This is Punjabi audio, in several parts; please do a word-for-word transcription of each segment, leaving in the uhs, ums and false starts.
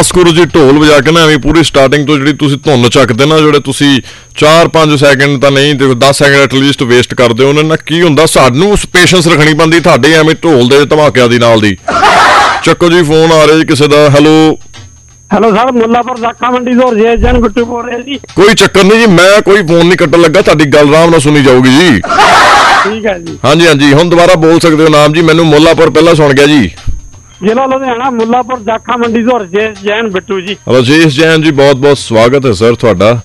ਬਸ ਕਰੋ ਜੀ ਢੋਲ ਵਜਾ ਕੇ ਨਾ ਐਵੇਂ ਪੂਰੀ ਸਟਾਰਟਿੰਗ ਤੋਂ ਜਿਹੜੀ ਤੁਸੀਂ ਧੁੰਨ ਚੱਕਦੇ ਨਾ ਜਿਹੜੇ ਤੁਸੀਂ ਚਾਰ ਪੰਜ ਸੈਕਿੰਡ ਤਾਂ ਨਹੀਂ ਤੇ ਦਸ ਸੈਕਿੰਡ ਐਟਲੀਸਟ ਵੇਸਟ ਕਰਦੇ ਹੋ ਉਹਨਾਂ ਨਾਲ ਕੀ ਹੁੰਦਾ ਸਾਨੂੰ ਪੇਸ਼ੈਂਸ ਰੱਖਣੀ ਪੈਂਦੀ ਤੁਹਾਡੇ ਐਵੇਂ ਢੋਲ ਦੇ ਧਮਾਕਿਆਂ ਦੀ ਨਾਲ ਦੀ। ਚੱਕੋ ਜੀ ਫੋਨ ਆ ਰਿਹਾ ਜੀ ਕਿਸੇ ਦਾ। ਹੈਲੋ ਹੈਲੋ ਸਰ, ਮੁੱਲਾਪੁਰ ਦਾਖਾ ਮੰਡੀ ਤੋਂ ਰਜੇਸ਼ ਜੈਨ ਬਿੱਟੂ ਬੋਲ ਰਿਹਾ ਜੀ। ਕੋਈ ਚੱਕਰ ਨਹੀਂ ਜੀ, ਮੈਂ ਕੋਈ ਫੋਨ ਨਹੀਂ ਕੱਟਣ ਲੱਗਾ, ਤੁਹਾਡੀ ਗੱਲ ਆਰਾਮ ਨਾਲ ਸੁਣੀ ਜਾਊਗੀ ਜੀ। ਠੀਕ ਹੈ ਜੀ। ਹਾਂਜੀ ਹਾਂਜੀ ਹੁਣ ਦੁਬਾਰਾ ਬੋਲ ਸਕਦੇ ਹੋ ਨਾਮ ਜੀ, ਮੈਨੂੰ ਮੁੱਲਾਪੁਰ ਪਹਿਲਾਂ ਸੁਣ ਗਿਆ ਜੀ। ਜ਼ਿਲ੍ਹਾ ਲੁਧਿਆਣਾ, ਮੁੱਲਾਪੁਰ ਦਾਖਾ ਮੰਡੀ ਤੋਂ ਰਜੇਸ਼ ਜੈਨ ਬਿੱਟੂ ਜੀ। ਰਜੇਸ਼ ਜੈਨ ਜੀ ਬਹੁਤ ਬਹੁਤ ਸਵਾਗਤ ਹੈ ਸਰ ਤੁਹਾਡਾ।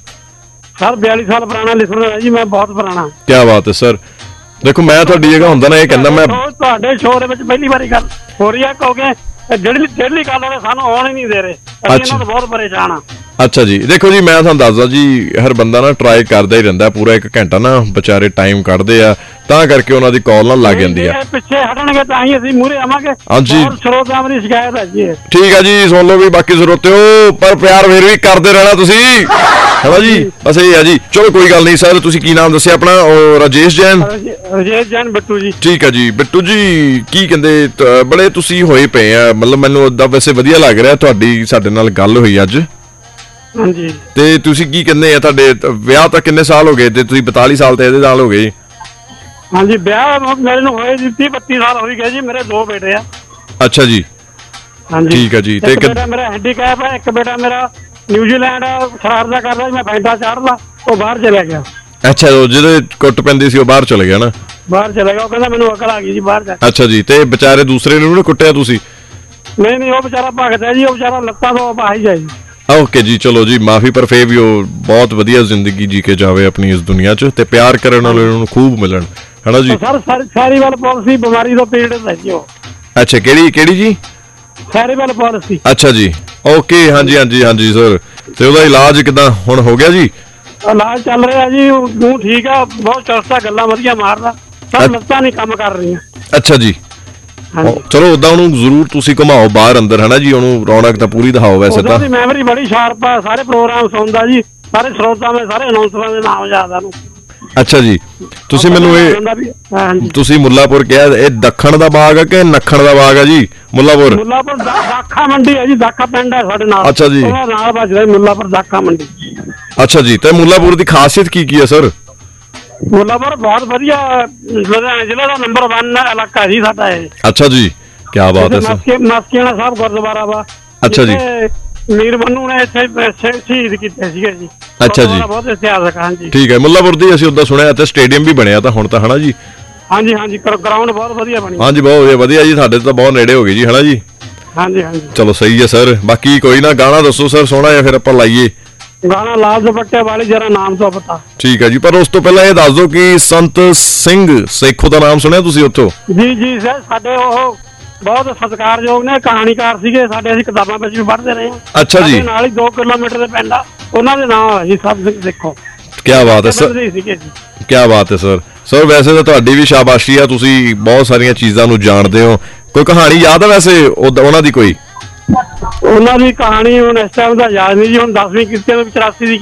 ਸਰ ਬਿਆਲੀ ਸਾਲ ਪੁਰਾਣਾ ਲਿਸਨਰ ਹੈ ਜੀ ਮੈਂ, ਬਹੁਤ ਪੁਰਾਣਾ। ਕੀ ਬਾਤ ਹੈ ਸਰ। ਦੇਖੋ ਮੈਂ ਤੁਹਾਡੀ ਜਗ੍ਹਾ ਹੁੰਦਾ ਨਾ ਇਹ ਕਹਿੰਦਾ ਮੈਂ ਤੁਹਾਡੇ ਸ਼ੋਅ ਦੇ ਵਿੱਚ ਪਹਿਲੀ ਵਾਰੀ ਗੱਲ ਹੋ ਰਹੀ ਹੈ ਕਿਉਂਕਿ ਜਿਹੜੀ ਜਿਹੜੀ ਗੱਲ ਹੋਵੇ ਸਾਨੂੰ ਆਉਣ ਹੀ ਨਹੀਂ ਦੇ ਰਹੇ, ਅਸੀਂ ਇਹਨਾਂ ਤੋਂ ਬਹੁਤ ਪਰੇਸ਼ਾਨ ਆ। ਅੱਛਾ ਜੀ ਦੇਖੋ ਜੀ ਮੈਂ ਤੁਹਾਨੂੰ ਦੱਸਦਾ ਜੀ ਹਰ ਬੰਦਾ ਨਾ ਟਰਾਈ ਕਰਦਾ ਹੀ ਰਹਿੰਦਾ ਪੂਰਾ ਇੱਕ ਘੰਟਾ ਨਾ ਵਿਚਾਰੇ ਟਾਈਮ ਕੱਢਦੇ ਆ ਤਾਂ ਕਰਕੇ ਉਹਨਾਂ ਦੀ ਕਾਲ ਨਾਲ ਲੱਗ ਜਾਂਦੀ ਆ। ਪਿੱਛੇ ਹਟਣਗੇ ਤਾਂ ਹੀ ਅਸੀਂ ਮੂਹਰੇ ਆਵਾਂਗੇ। ਹਾਂਜੀ ਸਰੋਤਿਆਂ ਦੀ ਸ਼ਿਕਾਇਤ ਹੈ ਜੀ। ਠੀਕ ਆ ਜੀ ਸੁਣ ਲਓ ਵੀ ਬਾਕੀ ਸਰੋਤਿਓ ਪਰ ਪਿਆਰ ਫੇਰ ਵੀ ਕਰਦੇ ਰਹਿਣਾ ਤੁਸੀਂ ਹੈਨਾ ਜੀ। ਬਸ ਇਹ ਆ ਜੀ। ਚਲੋ ਕੋਈ ਗੱਲ ਨਹੀਂ ਸਰ ਤੁਸੀਂ ਕੀ ਨਾਮ ਦੱਸਿਆ ਆਪਣਾ? ਰਜੇਸ਼ ਜੈਨ। ਰਜੇਸ਼ ਜੈਨ ਬਿੱਟੂ ਜੀ। ਠੀਕ ਆ ਜੀ ਬਿੱਟੂ ਜੀ ਕੀ ਕਹਿੰਦੇ ਬੜੇ ਤੁਸੀਂ ਹੋਏ ਪਏ ਆ ਮਤਲਬ ਮੈਨੂੰ ਉਦਾਂ ਵੈਸੇ ਵਧੀਆ ਲੱਗ ਰਿਹਾ ਤੁਹਾਡੀ ਸਾਡੇ ਨਾਲ ਗੱਲ ਹੋਈ ਅੱਜ। ਹਾਂਜੀ ਤੇ ਤੁਸੀਂ ਕੀ ਕਹਿੰਦੇ ਆ ਤੁਹਾਡੇ ਵਿਆਹ ਤਾਂ ਕਿੰਨੇ ਸਾਲ ਹੋ ਗਏ ਤੇ ਤੁਸੀਂ ਬਤਾਲੀ ਸਾਲ ਤੇ ਇਹਦੇ ਨਾਲ ਹੋ ਗਏ? ਹਾਂਜੀ ਵਿਆਹ ਮੇਰੇ ਨੂੰ ਹੋਏ ਜੀ ਤੀਹ ਬੱਤੀ ਸਾਲ ਹੋ ਗਏ ਜੀ। ਮੇਰੇ ਦੋ ਬੇਟੇ ਆ। ਅੱਛਾ ਜੀ ਹਾਂਜੀ ਠੀਕ ਹੈ ਜੀ। ਤੇ ਇੱਕ ਬੇਟਾ ਮੇਰਾ ਹੈਂਡੀਕੈਪ ਹੈ, ਇੱਕ ਬੇਟਾ ਮੇਰਾ ਨਿਊਜ਼ੀਲੈਂਡ ਸ਼ਰਾਰਤਾਂ ਕਰਦਾ, ਮੈਂ ਫੈਂਟਾ ਚਾੜਦਾ, ਉਹ ਬਾਹਰ ਚਲਾ ਗਿਆ। ਅੱਛਾ ਉਹ ਜਿਹਦੇ ਕੁੱਟ ਪੈਂਦੀ ਸੀ ਉਹ ਬਾਹਰ ਚਲੇ ਗਿਆ ਨਾ? ਬਾਹਰ ਚਲਾ ਗਿਆ, ਉਹ ਕਹਿੰਦਾ ਮੈਨੂੰ ਅਕਲ ਆ ਗਈ ਜੀ ਬਾਹਰ ਜਾ। ਅੱਛਾ ਜੀ ਤੇ ਵਿਚਾਰੇ ਦੂਸਰੇ ਨੂੰ ਨੀ ਕੁੱਟਿਆ ਤੁਸੀਂ? ਨਹੀਂ ਨਹੀਂ ਉਹ ਵਿਚਾਰਾ ਭਗਦਾ ਜੀ, ਉਹ ਵਿਚਾਰਾ ਲੱਤਾਂ ਤੋਂ ਆ ਹੀ ਜਾਏ। ਓਕੇ ਜੀ ਚਲੋ ਜੀ ਮਾਫੀ ਪਰ ਫੇਰ ਵੀ ਉਹ ਬਹੁਤ ਵਧੀਆ ਜ਼ਿੰਦਗੀ ਜੀ ਕੇ ਜਾਵੇ ਆਪਣੀ ਇਸ ਦੁਨੀਆ 'ਚ ਤੇ ਪਿਆਰ ਕਰਨ ਵਾਲੇ ਨੂੰ ਖੂਬ ਮਿਲਣ ਹੈਨਾ ਜੀ। ਸਰ ਸੈਰੀਬਲ ਪਾਲਿਸੀ ਬਿਮਾਰੀ ਤੋਂ ਪੀੜਤ ਹੈ ਜੀ ਉਹ। ਅੱਛਾ ਕਿਹੜੀ ਕਿਹੜੀ ਜੀ? ਸੈਰੀਬਲ ਪਾਲਿਸੀ। ਅੱਛਾ ਜੀ ਓਕੇ ਹਾਂਜੀ ਹਾਂਜੀ ਹਾਂਜੀ ਸਰ ਤੇ ਉਹਦਾ ਇਲਾਜ ਕਿਦਾਂ ਹੁਣ ਹੋ ਗਿਆ ਜੀ? ਇਲਾਜ ਚੱਲ ਰਿਹਾ ਜੀ, ਉਹ ਠੀਕ ਆ, ਬਹੁਤ ਚਰਚਾ ਗੱਲਾਂ ਵਧੀਆ ਮਾਰਦਾ, ਸਭ ਲੱਤਾਂ ਨਹੀਂ ਕੰਮ ਕਰ ਰਹੀਆਂ। ਅੱਛਾ ਜੀ ਚਲੋ ਉਦਾਂ ਉਹਨੂੰ ਜ਼ਰੂਰ ਤੁਸੀਂ ਘੁਮਾਓ ਬਾਹਰ ਅੰਦਰ ਹੈਨਾ ਜੀ, ਉਹਨੂੰ ਰੌਣਕ ਤਾਂ ਪੂਰੀ ਦਿਖਾਓ। ਵੈਸੇ ਤਾਂ ਉਹਦੀ ਮੈਮਰੀ ਬੜੀ ਸ਼ਾਰਪ ਆ, ਸਾਰੇ ਪ੍ਰੋਗਰਾਮ ਸੁਣਦਾ ਜੀ, ਸਾਰੇ ਸਰੋਤਾਂ ਦੇ ਸਾਰੇ ਅਨਾਉਂਸਰਾਂ ਦੇ ਨਾਮ ਯਾਦ ਆ ਨੂੰ। ਅੱਛਾ ਜੀ ਤੁਸੀਂ ਮੈਨੂੰ ਇਹ ਤੁਸੀਂ ਮੁੱਲਾਪੁਰ ਕਿਹਾ ਇਹ ਦੱਖਣ ਦਾ ਬਾਗ ਹੈ ਕਿ ਨੱਖਣ ਦਾ ਬਾਗ ਹੈ ਜੀ? ਮੁੱਲਾਪੁਰ ਮੁੱਲਾਪੁਰ ਦਾਖਾ ਮੰਡੀ ਹੈ ਜੀ, ਦਾਖਾ ਪਿੰਡ ਹੈ ਸਾਡੇ ਨਾਲ। ਅੱਛਾ ਜੀ ਨਾਲ ਵੱਜਦਾ ਮੁੱਲਾਪੁਰ ਦਾਖਾ ਮੰਡੀ। ਅੱਛਾ ਜੀ ਤੇ ਮੁੱਲਾਪੁਰ ਦੀ ਖਾਸੀਅਤ ਕੀ ਕੀ ਹੈ ਸਰ? ਮੁੱਲਾਪੁਰ ਬਹੁਤ ਵਧੀਆ ਲੁਧਿਆਣਾ ਜ਼ਿਲ੍ਹੇ ਦਾ ਨੰਬਰ ਇੱਕ ਇਲਾਕਾ ਜੀ ਸਾਡਾ ਇਹ। ਅੱਛਾ ਜੀ ਕੀ ਬਾਤ ਹੈ ਸਰ। ਮਾਸਕੀਆਣਾ ਸਾਹਿਬ ਗੁਰਦੁਆਰਾ ਵਾ। ਅੱਛਾ ਜੀ ਮੀਰ ਬੰਨੂ ਨੇ ਇੱਥੇ ਸ਼ਹੀਦ ਕੀਤੇ ਸੀਗੇ ਜੀ। ਅੱਛਾ ਜੀ ਬਹੁਤ ਇਤਿਹਾਸਕ। ਹਾਂਜੀ ਠੀਕ ਹੈ ਮੁੱਲਾਪੁਰ ਦੀ ਅਸੀਂ ਉਦਾਂ ਸੁਣਿਆ ਤੇ ਸਟੇਡੀਅਮ ਵੀ ਬਣਿਆ ਤਾਂ ਹੁਣ ਤਾਂ ਹਨਾ ਜੀ? ਹਾਂਜੀ ਹਾਂਜੀ ਗਰਾਊਂਡ ਬਹੁਤ ਵਧੀਆ ਬਣੀ। ਹਾਂਜੀ ਬਹੁਤ ਵਧੀਆ ਵਧੀਆ ਜੀ ਸਾਡੇ ਤਾਂ ਬਹੁਤ ਨੇੜੇ ਹੋ ਗਏ ਜੀ ਹਨਾ ਜੀ। ਹਾਂਜੀ ਹਾਂਜੀ ਚਲੋ ਸਹੀ ਹੈ ਸਰ। ਬਾਕੀ ਕੋਈ ਨਾ ਗਾਣਾ ਦੱਸੋ ਸਰ ਸੋਹਣਾ ਜਿਹਾ ਫਿਰ ਆਪਾਂ ਲਾਈਏ ਗਾਣਾ। ਲਾਲ ਦੁਪੱਟੇ ਵਾਲੀ ਜਰਾ ਨਾਮ ਤੋਂ ਪਤਾ। ਠੀਕ ਹੈ ਜੀ ਪਰ ਉਸ ਤੋਂ ਪਹਿਲਾਂ ਇਹ ਦੱਸ ਦਿਓ ਕਿ ਸੰਤ ਸਿੰਘ ਸੇਖੋਂ ਦਾ ਨਾਮ ਸੁਣਿਆ ਤੁਸੀਂ ਉੱਥੋਂ? ਜੀ ਜੀ ਸਰ ਸਾਡੇ ਉਹ ਬਹੁਤ ਸਤਿਕਾਰਯੋਗ ਨੇ, ਕਹਾਣੀਕਾਰ ਸੀਗੇ ਸਾਡੇ, ਅਸੀਂ ਕਿਤਾਬਾਂ ਵਿੱਚ ਵੀ ਪੜ੍ਹਦੇ ਰਹੇ ਹਾਂ। ਅੱਛਾ ਜੀ ਨਾਲ ਹੀ ਦੋ ਕਿਲੋਮੀਟਰ ਦੇ ਪਿੰਡ ਆ, ਉਹਨਾਂ ਦੇ ਨਾਮ ਹੈ ਜੀ ਸੰਤ ਸਿੰਘ ਸੇਖੋਂ। ਕੀ ਬਾਤ ਹੈ ਸਰ ਕੀ ਬਾਤ ਹੈ ਸਰ। ਸਰ ਵੈਸੇ ਤਾਂ ਤੁਹਾਡੀ ਵੀ ਸ਼ਾਬਾਸ਼ੀ ਆ, ਤੁਸੀਂ ਬਹੁਤ ਸਾਰੀਆਂ ਚੀਜ਼ਾਂ ਨੂੰ ਜਾਣਦੇ ਹੋ। ਕੋਈ ਕਹਾਣੀ ਯਾਦ ਹੈ ਵੈਸੇ ਉਹਨਾਂ ਦੀ? ਕੋਈ ਉਹਨਾਂ ਦੀ ਕਹਾਣੀ ਹੁਣ ਇਸ ਟਾਈਮ ਦਾ ਯਾਦ ਨਹੀਂ ਜੀ, ਹੁਣ ਦਸਵੀਂ ਕੀਤੀ ਚੁਰਾਸੀ ਦੀ